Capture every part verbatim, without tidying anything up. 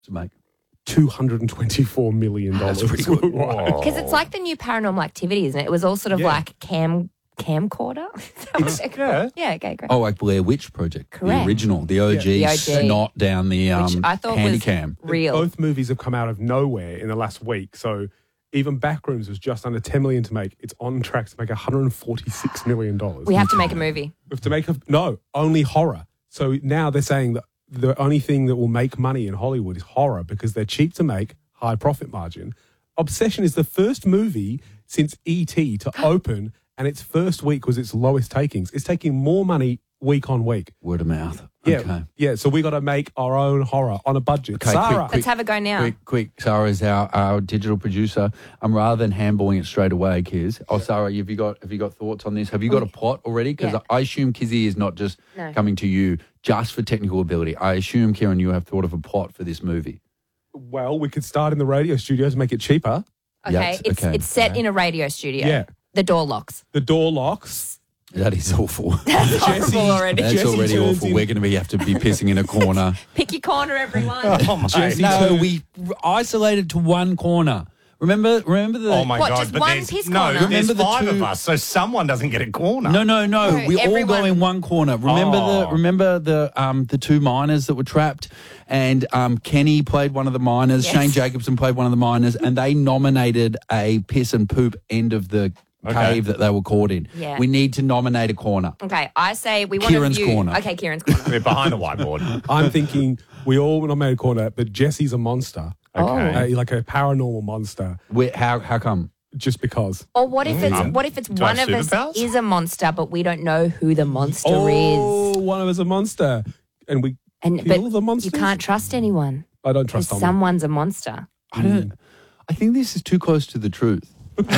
to make? two hundred twenty-four million dollars. That's pretty good. Because it's like the new Paranormal Activity, isn't it? It was all sort of Yeah. like cam camcorder. Is that what they're called? Yeah, okay, great. Oh, like Blair Witch Project. Correct. The original, the O G, The O G. snot down the um, Which I thought handy was cam. real. Both movies have come out of nowhere in the last week. So even Backrooms was just under ten million dollars to make. It's on track to make one hundred forty-six million dollars. We have to make a movie. We have to make a, no, only horror. So now they're saying that the only thing that will make money in Hollywood is horror because they're cheap to make, high profit margin. Obsession is the first movie since E T to open, and its first week was its lowest takings. It's taking more money week on week. Word of mouth. Yeah, Okay. yeah. So we got to make our own horror on a budget. Okay, Sarah, quick, Let's have a go now. Quick, quick. Sarah is our, our digital producer. Um, rather than handballing it straight away, Kiz. Oh, Sarah, have you got have you got thoughts on this? Have you got a plot already? Because Yeah. I assume Kizzy is not just No. coming to you just for technical ability. I assume, Kieran, you have thought of a plot for this movie. well, we could start in the radio studios, make it cheaper. Okay, Yes, it's okay, it's set okay. in a radio studio. Yeah. The door locks. The door locks. That is awful. That's horrible already. That's Jesse already turns awful. in- We're going to be have to be pissing in a corner. Pick your corner, everyone. Oh, my. Jesse no, turns- we isolated to one corner. Remember, remember the. Oh, my What, God. just but one there's, piss no, corner? there's Remember the five of two- us, so someone doesn't get a corner. No, no, no. No, we all everyone- go in one corner. Remember Oh. the remember the um the two miners that were trapped, and um Kenny played one of the miners. Yes. Shane Jacobson played one of the miners, and they nominated a piss and poop end of the Okay. cave that they were caught in. Yeah. We need to nominate a corner. Okay, I say we want Kieran's to view. corner. Okay, Kieran's corner. They're behind the whiteboard. I'm thinking we all nominate a corner, but Jesse's a monster. Okay. Uh, like a paranormal monster, Where, how how come? just because. Or what if it's Mm. what if it's Do I one have of us superpowers? is a monster, but we don't know who the monster Oh, is, one of us a monster. And we and kill but the monsters? you can't trust anyone. I don't Because trust someone. someone's a monster. I don't. I think this is too close to the truth.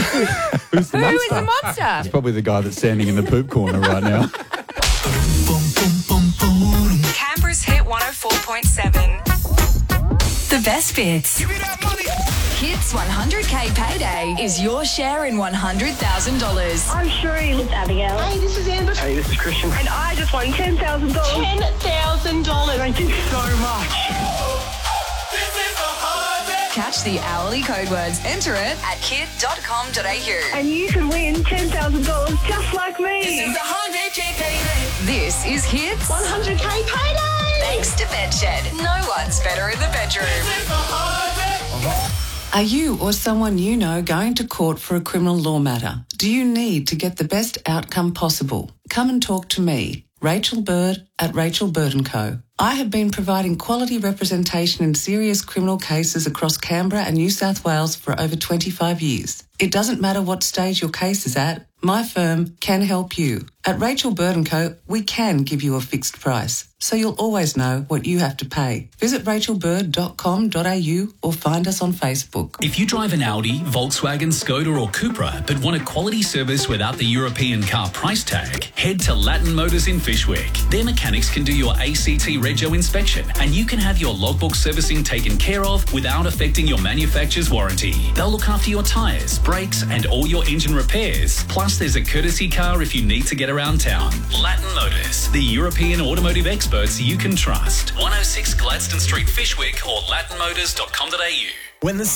Who's the Who is monster? the monster? It's probably the guy that's standing in the poop corner right now. Canberra's Hit one oh four point seven. The best bits. Hits one hundred K payday is your share in one hundred thousand dollars. I'm Sheree with Abigail. Hey, this is Amber. Hey, this is Christian. And I just won ten thousand dollars. ten thousand dollars. Thank you so much. Catch the hourly code words. Enter it at kid dot com dot a u. And you can win ten thousand dollars just like me. This is Hits. one hundred K payday. Thanks to Bedshed. No one's better in the bedroom. Are you or someone you know going to court for a criminal law matter? Do you need to get the best outcome possible? Come and talk to me, Rachel Bird at Rachel Bird and Co. I have been providing quality representation in serious criminal cases across Canberra and New South Wales for over twenty-five years. It doesn't matter what stage your case is at, my firm can help you. At Rachel Bird and Co, we can give you a fixed price, so you'll always know what you have to pay. Visit rachel bird dot com dot a u or find us on Facebook. If you drive an Audi, Volkswagen, Skoda or Cupra but want a quality service without the European car price tag, head to Latin Motors in Fishwick. Their mechanics can do your A C T Rego inspection and you can have your logbook servicing taken care of without affecting your manufacturer's warranty. They'll look after your tyres, brakes and all your engine repairs. Plus there's a courtesy car if you need to get around town. Latin Motors, the European automotive experts you can trust. one oh six Gladstone Street, Fishwick or latin motors dot com dot a u. When the